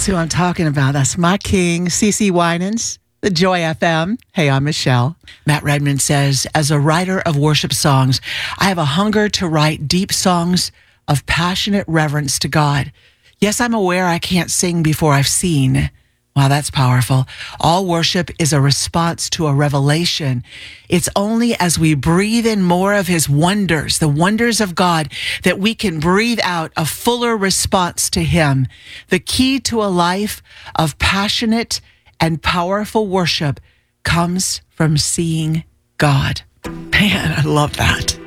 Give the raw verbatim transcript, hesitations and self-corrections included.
That's who I'm talking about. That's my king, CeCe Winans, the Joy F M. Hey, I'm Michelle. Matt Redman says, as a writer of worship songs, I have a hunger to write deep songs of passionate reverence to God. Yes, I'm aware I can't sing before I've seen. Wow, that's powerful. All worship is a response to a revelation. It's only as we breathe in more of his wonders, the wonders of God, that we can breathe out a fuller response to him. The key to a life of passionate and powerful worship comes from seeing God. Man, I love that.